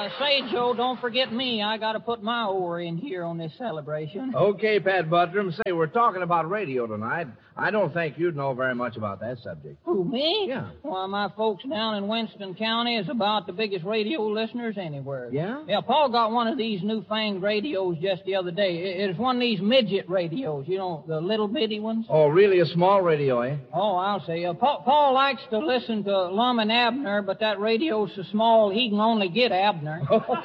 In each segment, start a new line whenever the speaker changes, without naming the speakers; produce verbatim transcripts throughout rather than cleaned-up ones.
Uh, say, Joe, don't forget me. I got to put my oar in here on this celebration.
Okay, Pat Buttram. Say, we're talking about radio tonight. I don't think you'd know very much about that subject.
Who, me?
Yeah.
Well, my folks down in Winston County is about the biggest radio listeners anywhere.
Yeah?
Yeah, Paul got one of these newfangled radios just the other day. It's one of these midget radios, you know, the little bitty ones.
Oh, really? A small radio, eh?
Oh, I'll say. Uh, Paul, Paul likes to listen to Lum and Abner, but that radio's so small he can only get Abner.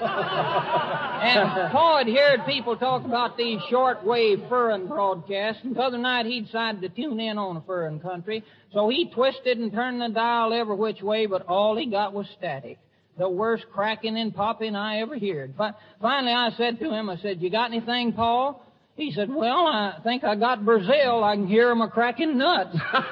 And Paul had heard people talk about these shortwave furrin broadcasts, and the other night he decided to tune in on a furrin country, so he twisted and turned the dial every which way, but all he got was static. The worst cracking and popping I ever heard. Fi- Finally, I said to him, I said, you got anything, Paul? He said, well, I think I got Brazil. I can hear 'em a-cracking nuts.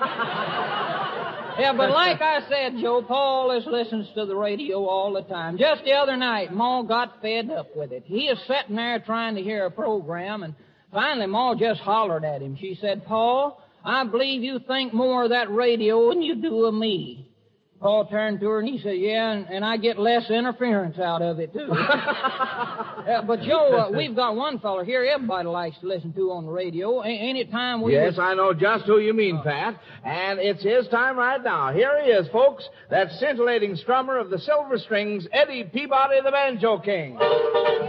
Yeah, but like I said, Joe, Paul is listens to the radio all the time. Just the other night, Ma got fed up with it. He is sitting there trying to hear a program, and finally Ma just hollered at him. She said, Paul, I believe you think more of that radio than you do of me. Paul turned to her and he said, yeah, and, and I get less interference out of it, too. uh, but, Joe, uh, we've got one feller here everybody likes to listen to on the radio. A- any time we...
Yes,
was...
I know just who you mean, Pat. And it's his time right now. Here he is, folks. That scintillating strummer of the silver strings, Eddie Peabody, the Banjo King.